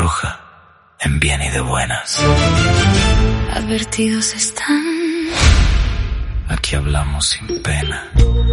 roja, en bien y de buenas. Advertidos están. Aquí hablamos sin pena.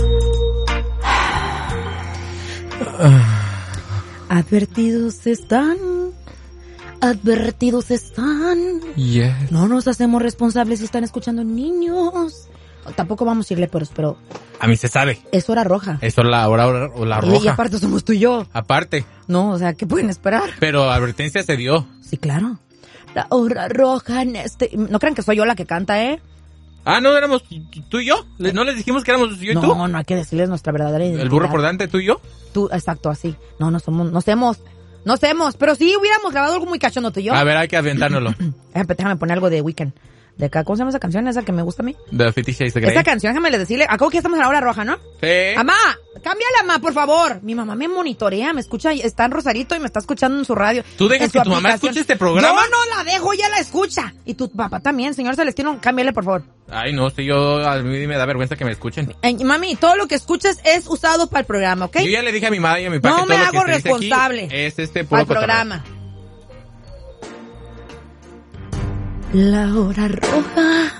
Advertidos están. Advertidos están. Yes. No nos hacemos responsables si están escuchando niños. Tampoco vamos a irle, pero A mí se sabe. es hora roja. Eso es la hora roja. Y aparte somos tú y yo. Aparte. No, o sea, ¿qué pueden esperar? Pero advertencia se dio. Sí, claro. La hora roja en este... No crean que soy yo la que canta, ¿eh? Ah, ¿no éramos tú y yo? ¿No les dijimos que éramos yo y tú? No, hay que decirles nuestra verdadera identidad. ¿El burro por delante, tú y yo? Tú, exacto, así. No somos, pero sí hubiéramos grabado algo muy cachondo tú y yo. A ver, hay que aventárnoslo. Déjame poner algo de Weekend. De acá, ¿cómo se llama esa canción? Esa que me gusta a mí. The 50 Shades of Grey. Esa canción, déjame decirle. Acabo que estamos a la hora roja, ¿no? Sí. Mamá, cámbiala, mamá, por favor. Mi mamá me monitorea, me escucha, está en Rosarito y me está escuchando en su radio. ¿Tú dejas que tu mamá escuche este programa? Yo no la dejo, ella la escucha. Y tu papá también, señor Celestino, cámbiale, por favor. Ay, no, si a mí me da vergüenza que me escuchen. Mami, todo lo que escuches es usado para el programa, ¿ok? Yo ya le dije a mi madre y a mi papá No que todo me lo que hago se dice aquí responsable. es puro Para el cotorreo. programa. La hora roja.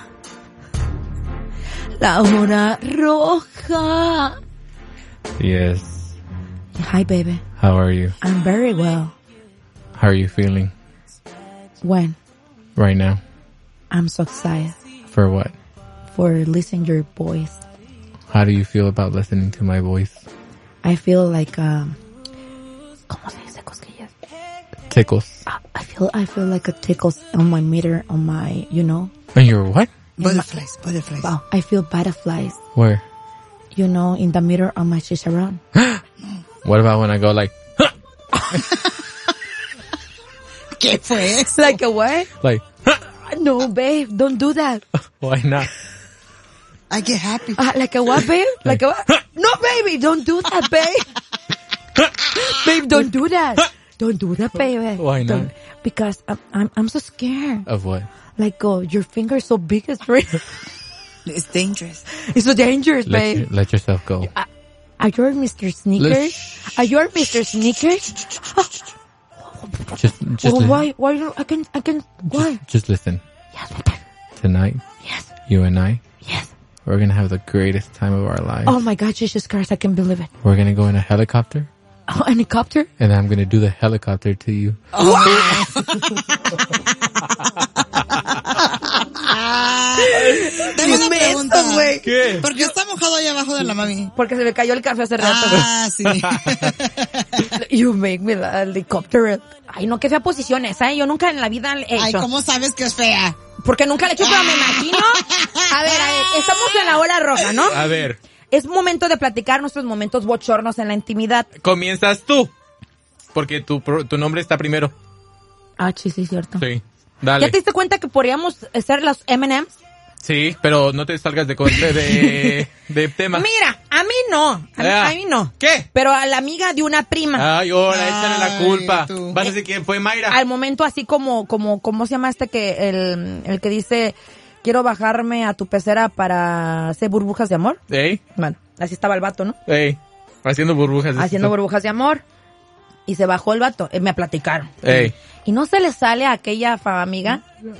La hora roja. Yes. Hi, baby. How are you? I'm very well. How are you feeling When? right now? I'm so excited For what? for listening your voice. How do you feel about listening to my voice? I feel like, ¿cómo se dice cosquillas? Tickles. I feel like a tickles on my meter, on my, you know. And you're what? Butterflies. Wow, I feel butterflies, Where? you know, in the meter on my chicharron. What about when I go like, ¿Qué fue eso? Like a what? like, No, babe, don't do that. why not? I get happy. Like a what, babe? Like a what? No, baby, don't do that, babe. Babe, don't do that. Don't do that, baby. Why not? Don't, because I'm so scared. Of what? Like, your finger is so big, it's very, It's dangerous. it's so dangerous, babe. Let yourself go. Are you Mr. Sneakers? Are you Mr. Sneakers? Just Well, li- why? I can, why? just listen. Yes, baby. Tonight, Yes, you and I, yes. we're gonna have the greatest time of our lives. Oh my God, Jesus Christ, I can't believe it. We're gonna go in a helicopter, Oh, helicopter? and I'm gonna do the helicopter to you. Tengo una pregunta. güey. ¿Qué? ¿Por qué está mojado ahí abajo de la mami? Porque se me cayó el café hace rato. Ah, sí. You make me the helicopter. Ay, no, qué fea posición esa, ¿eh? Yo nunca en la vida he Ay, hecho. ¿cómo sabes que es fea? Porque nunca le he hecho, pero me imagino. A ver, estamos en la hora roja, ¿no? A ver, Es momento de platicar nuestros momentos bochornos en la intimidad. comienzas tú. Porque tu nombre está primero. Ah, sí, cierto. Sí. ¿Ya Dale. te diste cuenta que podríamos ser los M&M's? Sí, pero no te salgas de tema. Mira, a mí no. A mí no. ¿Qué? Pero a la amiga de una prima. Ay, ahora, échale la Ay, culpa. tú. ¿Vas a decir quién fue, Mayra? Al momento así como, ¿cómo se llama que el que dice, quiero bajarme a tu pecera para hacer burbujas de amor? Ey, Bueno, así estaba el vato, ¿no? ey, haciendo burbujas. Haciendo burbujas de amor. Y se bajó el vato. Me platicaron. Ey. Y no se le sale a aquella amiga.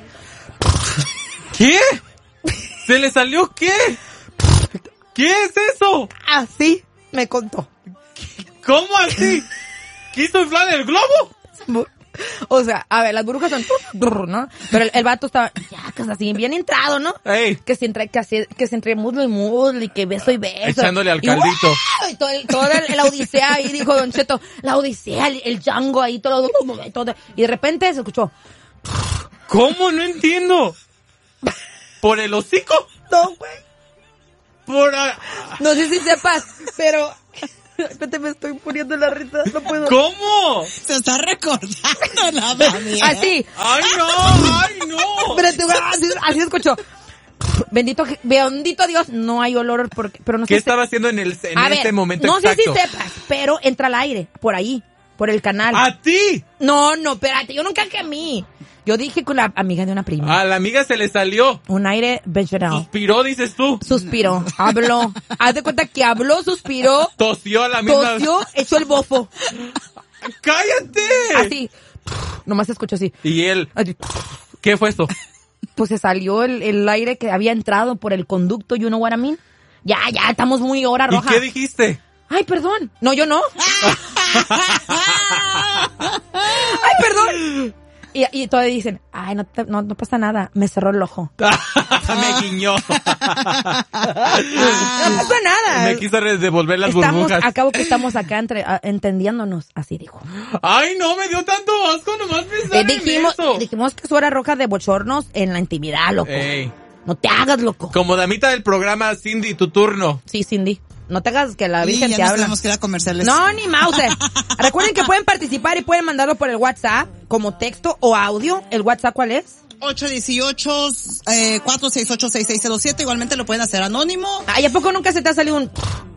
¿Qué? ¿Se le salió qué? ¿Qué es eso? Así me contó. ¿Cómo así? ¿Quiso inflar el globo? O sea, a ver, las burbujas son, ¿no? Pero el vato estaba, ya, que es así, bien entrado, ¿no? Ey. Que se entre muslo y muslo y que beso y beso. Echándole al Y caldito. ¡guau! Y todo la odisea ahí, dijo Don Cheto, la odisea, el Django ahí, todo. Y de repente se escuchó, ¿Cómo? No entiendo. ¿Por el hocico? no, güey. Por... No sé si sepas, pero... Espérate, me estoy poniendo la risa, no puedo. ¿Cómo? Se está recordando la mami. Así. ¡Ay, no! ¡Ay, no! Espérate, güey, así escuchó. Bendito Dios, no hay olor, pero no sé ¿Qué si... estaba haciendo en este momento no exacto? sé si sepas, pero entra al aire, por ahí, por el canal. ¡A ti! No, espérate, yo nunca que a mí. Yo dije con la amiga de una prima. A la amiga se le salió. Un aire vegetal. Suspiró, dices tú. Suspiró, habló. Haz de cuenta que habló, suspiró, Tosió a la misma. tosió, echó el bofo. ¡Cállate! Así. Nomás se escuchó así. Y él, Así, ¿qué fue eso? pues se salió el aire que había entrado por el conducto, you know what I mean? Ya, estamos muy hora ¿Y roja. qué dijiste? Ay, perdón. No, yo no. Ay, perdón. Y todavía dicen, ay, no pasa nada. Me cerró el ojo. Me guiñó. No pasa nada. Me quiso devolver las Estamos, burbujas. acabo que estamos acá entendiéndonos. Así dijo. Ay, no, me dio tanto asco nomás pensar en eso. Dijimos que su hora roja de bochornos en la intimidad, loco. Ey. No te hagas, loco. Como damita del programa, Cindy, tu turno. Sí, Cindy. No te hagas que la Y Virgen ya te nos habla. tenemos que ir a comerciales. No, ni Mauser. Recuerden que pueden participar y pueden mandarlo por el WhatsApp como texto o audio. ¿El WhatsApp cuál es? 818-468-6607. Igualmente lo pueden hacer anónimo. Ay, ¿a poco nunca se te ha salido un...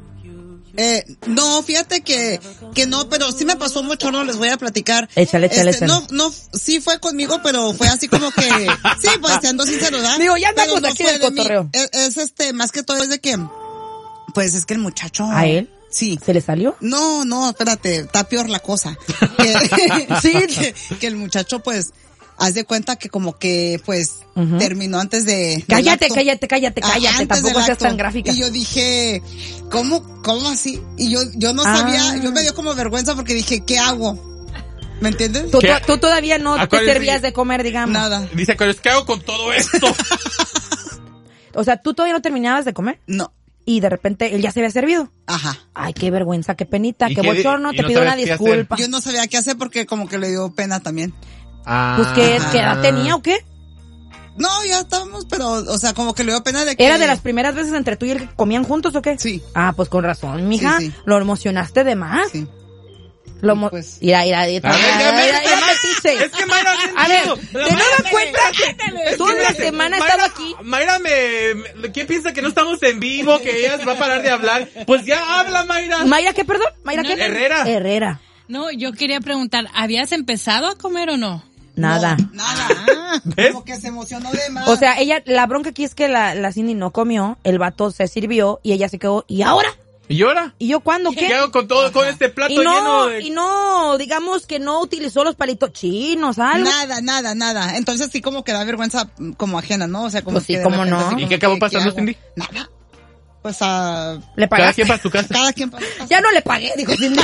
No, fíjate que no, pero sí me pasó mucho, no les voy a platicar. Échale. No, sí fue conmigo, pero fue así como que, sí, pues siendo sincero, ¿verdad? Digo, ya andamos Pero no aquí fue del de mí. cotorreo. Es más que todo es de que, pues es que el muchacho. ¿A él? Sí. ¿Se le salió? No, espérate, está peor la cosa. Sí. que el muchacho, pues, haz de cuenta que como que, pues, Ujú. terminó antes de... Cállate. del acto. Antes Tampoco del seas acto. tan gráfica. Y yo dije, ¿cómo así? Y yo no sabía, yo me dio como vergüenza porque dije, ¿qué hago? ¿Me entiendes? Tú ¿Qué? todavía no te Acuérdense- servías de comer, digamos. Nada. Dice, ¿qué hago con todo esto? O sea, tú todavía no terminabas de comer No. y de repente él ya se había servido. Ajá. Ay, qué vergüenza, qué penita, ¿Y qué qué- bochorno. y Te no pido una sabes qué hacer? disculpa. Yo no sabía qué hacer porque como que le dio pena también. Pues, ¿qué edad tenía o qué? No, ya estábamos, pero, o sea, como que le dio pena de que... ¿Era de las primeras veces entre tú y él que comían juntos o qué? Sí. Ah, pues con razón, mija. Sí. Lo emocionaste de más. Sí. Pues. A ver, ya me- metiche. Es que Mayra, A ver, no de nueva cuenta, tú en la semana has estado aquí. Mayra ¿qué piensa que no estamos en vivo? Que ella va a parar de hablar. Pues ya habla, Mayra. ¿Mayra qué, perdón? ¿Mayra qué? Herrera. No, yo quería preguntar, ¿habías empezado a comer o no? Nada. No, nada. ¿Ves? Como que se emocionó de más. O sea, la bronca aquí es que la Cindy no comió, el vato se sirvió y ella se quedó, ¿y ahora? ¿Y ahora? ¿Y yo cuándo? ¿Qué ¿Qué? hago con todo, con este plato Y lleno de... no, digamos que no utilizó los palitos chinos, algo. Nada. Entonces sí como que da vergüenza como ajena, ¿no? O sea, como Pues sí, que de cómo repente no. así ¿Y como qué acabó que, pasando, hago? Cindy? Nada. Pues a... Le Cada pagaste. quien para su casa. Cada quien para su casa. Ya no le pagué, dijo Cindy.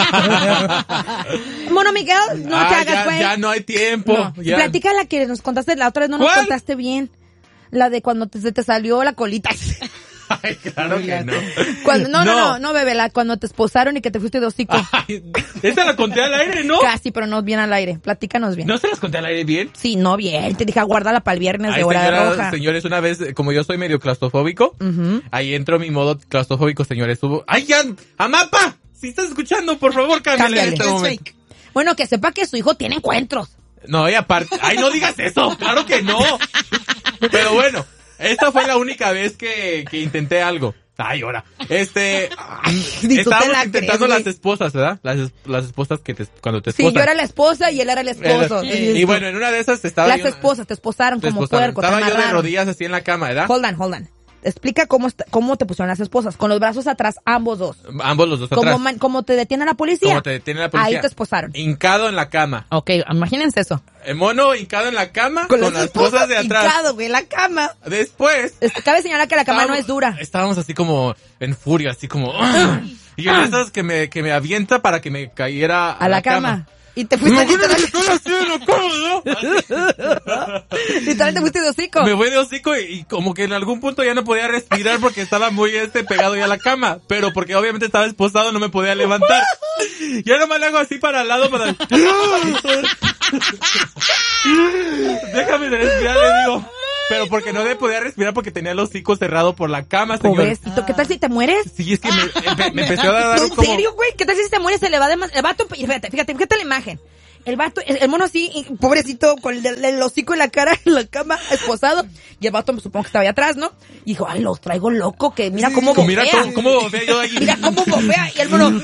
Mono Miguel, no te hagas, güey. Ya no hay tiempo. No. Ya. Platica la que nos contaste la otra vez, no nos ¿Cuál? contaste bien. La de cuando se te salió la colita. Ay, claro que no. Cuando, no, bebé, cuando te esposaron y que te fuiste de hocico. Ay, esta la conté al aire, ¿no? Casi, pero no bien al aire. Platícanos bien. ¿No se las conté al aire bien? Sí, no bien. Te dije, guárdala para el viernes de Ay, hora señora, roja. señores, una vez, como yo soy medio claustrofóbico, ahí entro mi modo claustrofóbico, señores. ¡Ay, ya! ¡Amapa! Si estás escuchando, por favor, cámbiale en Cámbiale. este Es momento. fake. Bueno, que sepa que su hijo tiene encuentros. No, y aparte... ¡Ay, no digas eso! ¡Claro que no! Pero bueno, esta fue la única vez que intenté algo. Ay, ahora. Ni tú te Estábamos la intentando crees, las güey. esposas, ¿verdad? Las esposas que cuando te Sí, esposan. yo era la esposa y él era el esposo. Y bueno, en una de esas estaba Las yo- esposas te esposaron te como esposaron. puerco, te Estaba yo de amarraron. rodillas así en la cama, ¿verdad? Hold on. Explica cómo te pusieron las esposas. Con los brazos atrás, ambos dos. Ambos los dos atrás. Como te detiene la policía. Como te detiene la policía. Ahí te esposaron. Hincado en la cama. Ok, imagínense eso. El mono hincado en la cama con las esposas de atrás. hincado, güey, la cama. Después... Cabe señalar que la cama no estábamos- es dura. Estábamos así como en furia, así como... ¡ah! Y en esas que me avienta para que me cayera A la cama. Y te Me fuiste imagino que literal, estoy así en la cama, ¿no? literal te fuiste de hocico. Me voy de hocico y como que en algún punto ya no podía respirar porque estaba muy pegado ya a la cama. Pero porque obviamente estaba esposado no me podía levantar. Y ahora me le hago así para el lado para... Déjame de respirar, le digo. Pero porque no podía respirar porque tenía el hocico cerrado por la cama, señor. Pobrecito, ¿qué tal si te mueres? Sí, es que me empezó a dar ¿En como... serio, güey? ¿Qué tal si te mueres? Se le va de más. El vato, fíjate la imagen. El vato, el mono así, pobrecito, con el hocico en la cara, en la cama, esposado. Y el vato, me supongo que estaba ahí atrás, ¿no? Y dijo, ay, los traigo loco, que mira cómo bofea. Mira cómo bofea yo ahí. Mira cómo bofea. Y el mono...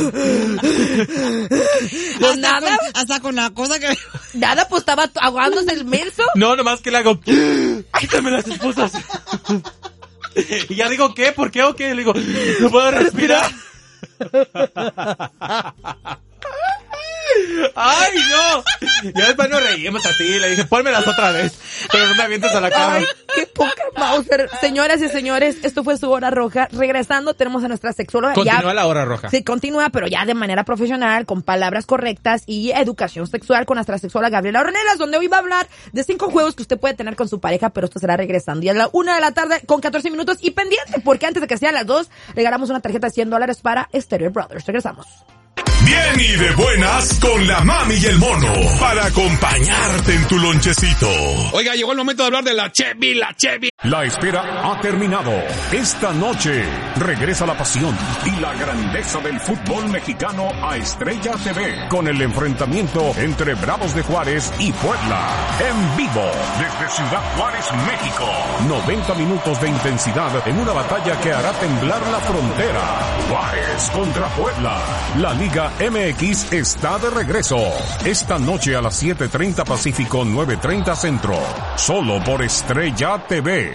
Pues nada, Hasta con la cosa que... nada, pues estaba ahogándose el menso. No, nomás que le hago... ¡Quítame las esposas! Y ya digo, ¿qué? ¿Por qué o qué? Le digo, no puedo respirar. ¡Ay, no! Ya después nos reímos así, le dije, pónmelas otra vez, pero no me avientes a la cama. Ay, qué poca Mauser. Señoras y señores, esto fue su hora roja. Regresando, tenemos a nuestra sexóloga. Continúa la hora roja. Sí, continúa, pero ya de manera profesional, con palabras correctas y educación sexual con nuestra sexóloga Gabriela Ornelas, donde hoy va a hablar de 5 juegos que usted puede tener con su pareja, pero esto será regresando. Y a la 1 de la tarde con 14 minutos y pendiente, porque antes de que sean las 2, regalamos una tarjeta de $100 para Stereo Brothers. Regresamos. Bien y de buenas con la mami y el mono para acompañarte en tu lonchecito. Oiga, llegó el momento de hablar de la Chevy, la Chevy. La espera ha terminado. Esta noche regresa la pasión y la grandeza del fútbol mexicano a Estrella TV con el enfrentamiento entre Bravos de Juárez y Puebla. En vivo desde Ciudad Juárez, México. 90 minutos de intensidad en una batalla que hará temblar la frontera. Juárez contra Puebla. La Liga MX está de regreso. Esta noche a las 7:30 Pacífico, 9:30 Centro. Solo por Estrella TV.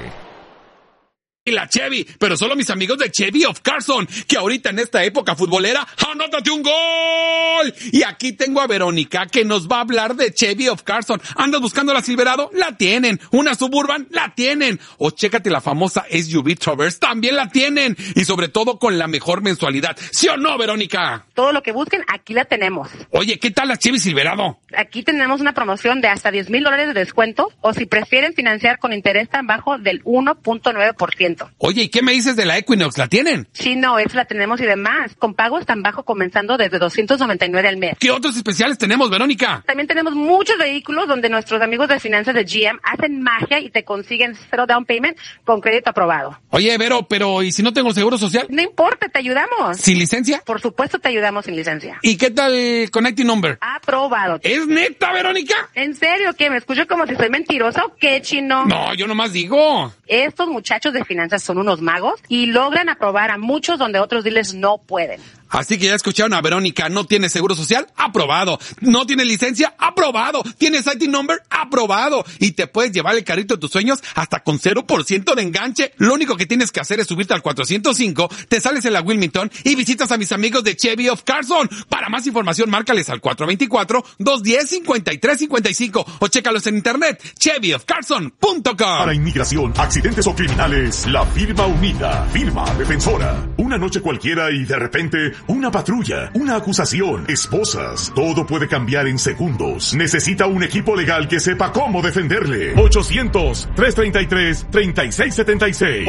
Y la Chevy, pero solo mis amigos de Chevy of Carson, que ahorita en esta época futbolera, ¡anótate un gol! Y aquí tengo a Verónica, que nos va a hablar de Chevy of Carson. ¿Andas buscando la Silverado? La tienen. ¿Una Suburban? La tienen. O chécate la famosa SUV Traverse, también la tienen. Y sobre todo con la mejor mensualidad. ¿Sí o no, Verónica? Todo lo que busquen, aquí la tenemos. Oye, ¿qué tal la Chevy Silverado? Aquí tenemos una promoción de hasta $10,000 de descuento, o si prefieren financiar con interés tan bajo del 1.9%. Oye, ¿y qué me dices de la Equinox? ¿La tienen? Sí, no, esa la tenemos y demás, con pagos tan bajo comenzando desde $299 al mes. ¿Qué otros especiales tenemos, Verónica? También tenemos muchos vehículos donde nuestros amigos de finanzas de GM hacen magia y te consiguen 0 down payment con crédito aprobado. Oye, Vero, pero ¿y si no tengo seguro social? No importa, te ayudamos. ¿Sin licencia? Por supuesto te ayudamos sin licencia. ¿Y qué tal Connecting Number? Aprobado. ¿Es neta, Verónica? ¿En serio? ¿Qué? ¿Me escucho como si soy mentirosa o qué, chino? No, yo nomás digo. Estos muchachos de finanzas son unos magos y logran aprobar a muchos donde otros dealers no pueden. Así que ya escucharon a Verónica, ¿no tiene seguro social? Aprobado. ¿No tiene licencia? Aprobado. ¿Tienes IT number? Aprobado. Y te puedes llevar el carrito de tus sueños hasta con 0% de enganche. Lo único que tienes que hacer es subirte al 405, te sales en la Wilmington y visitas a mis amigos de Chevy of Carson. Para más información, márcales al 424-210-5355 o chécalos en internet, chevyofcarson.com. Para inmigración, accidentes o criminales, la firma unida, firma defensora. Una noche cualquiera y de repente una patrulla, una acusación, esposas. Todo puede cambiar en segundos. Necesita un equipo legal que sepa cómo defenderle. 800-333-3676.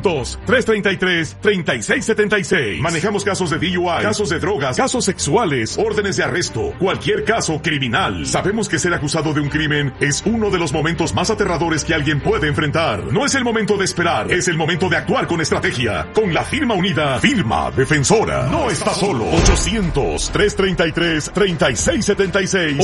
800-333-3676. Manejamos casos de DUI, casos de drogas, casos sexuales, órdenes de arresto, cualquier caso criminal. Sabemos que ser acusado de un crimen es uno de los momentos más aterradores que alguien puede enfrentar. No es el momento de esperar, es el momento de actuar con estrategia. Con la firma unida, firma defensora. No está solo. 800-333-3676.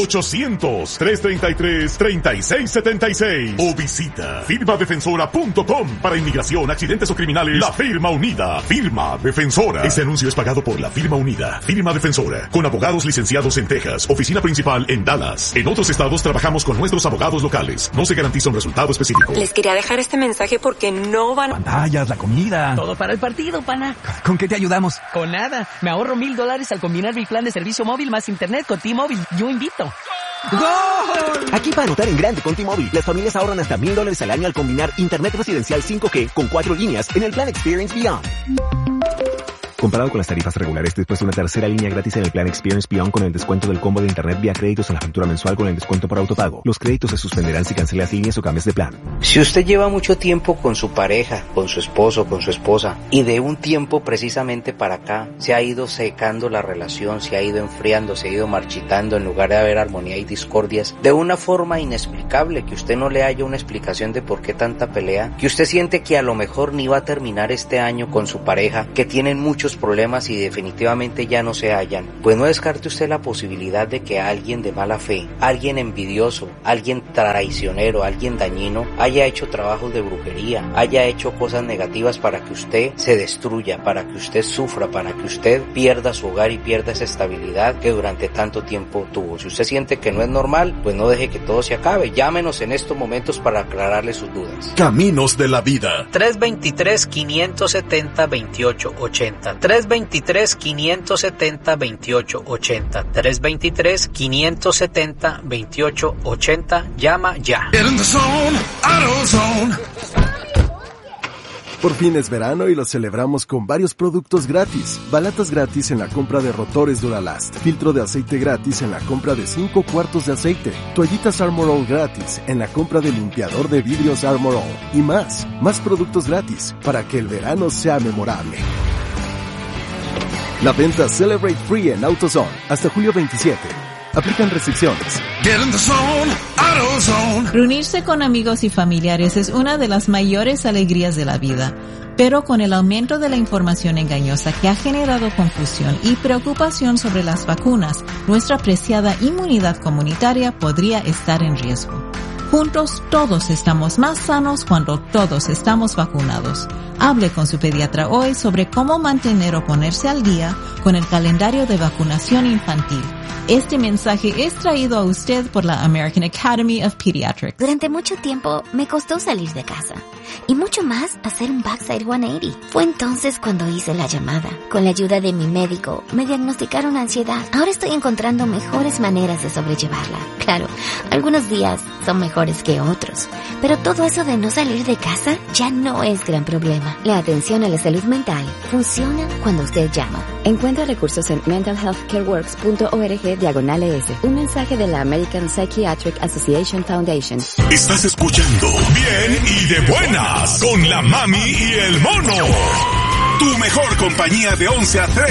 800-333-3676. O visita firmadefensora.com. Para inmigración, accidentes o criminales, la firma unida, firma defensora. Este anuncio es pagado por la firma unida, firma defensora, con abogados licenciados en Texas, oficina principal en Dallas. En otros estados trabajamos con nuestros abogados locales. No se garantiza un resultado específico. Les quería dejar este mensaje porque no van... Pantallas, la comida. Todo para el partido, pana. ¿Con qué te ayudamos? Con nada. Me ahorro $1,000 al combinar mi plan de servicio móvil más internet con T-Mobile. Yo invito. ¡Gol! Aquí para anotar en grande con T-Mobile, las familias ahorran hasta $1,000 al año al combinar internet residencial 5G con 4 líneas en el plan Experience Beyond. Comparado con las tarifas regulares, después de una tercera línea gratis en el plan Experience Beyond con el descuento del combo de internet vía créditos en la factura mensual con el descuento por autopago. Los créditos se suspenderán si cancelas líneas o cambias de plan. Si usted lleva mucho tiempo con su pareja, con su esposo, con su esposa, y de un tiempo precisamente para acá se ha ido secando la relación, se ha ido enfriando, se ha ido marchitando en lugar de haber armonía y discordias, de una forma inexplicable, que usted no le haya una explicación de por qué tanta pelea, que usted siente que a lo mejor ni va a terminar este año con su pareja, que tienen muchos problemas y definitivamente ya no se hallan, pues no descarte usted la posibilidad de que alguien de mala fe, alguien envidioso, alguien traicionero, alguien dañino, haya hecho trabajos de brujería, haya hecho cosas negativas para que usted se destruya, para que usted sufra, para que usted pierda su hogar y pierda esa estabilidad que durante tanto tiempo tuvo. Si usted siente que no es normal, pues no deje que todo se acabe. Llámenos en estos momentos para aclararle sus dudas. Caminos de la vida. 323-570-2880. 323-570-2880. 323-570-2880. Llama ya. Por fin es verano y lo celebramos con varios productos gratis. Balatas gratis en la compra de rotores Duralast. Filtro de aceite gratis en la compra de 5 cuartos de aceite. Toallitas Armor All gratis en la compra de limpiador de vidrios Armor All. Y más. Más productos gratis para que el verano sea memorable. La venta Celebrate Free en AutoZone hasta julio 27. Aplican restricciones. Reunirse con amigos y familiares es una de las mayores alegrías de la vida, pero con el aumento de la información engañosa que ha generado confusión y preocupación sobre las vacunas, nuestra preciada inmunidad comunitaria podría estar en riesgo. Juntos todos estamos más sanos cuando todos estamos vacunados. Hable con su pediatra hoy sobre cómo mantener o ponerse al día con el calendario de vacunación infantil. Este mensaje es traído a usted por la American Academy of Pediatrics. Durante mucho tiempo me costó salir de casa y mucho más hacer un backside 180. Fue entonces cuando hice la llamada. Con la ayuda de mi médico me diagnosticaron ansiedad. Ahora estoy encontrando mejores maneras de sobrellevarla. Claro, algunos días son mejores que otros, pero todo eso de no salir de casa ya no es gran problema. La atención a la salud mental funciona cuando usted llama. Encuentra recursos en mentalhealthcareworks.org/ES. Un mensaje de la American Psychiatric Association Foundation. Estás escuchando Bien y de Buenas con la Mami y el Mono. Tu mejor compañía de 11 a 3